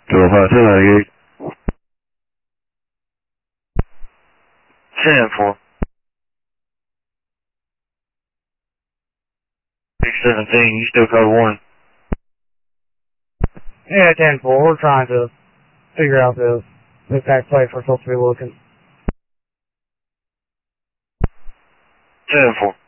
5, 10-4. 617, you still code 1. Yeah, 10-4, we're trying to figure out the exact place we're supposed to be looking. 10-4.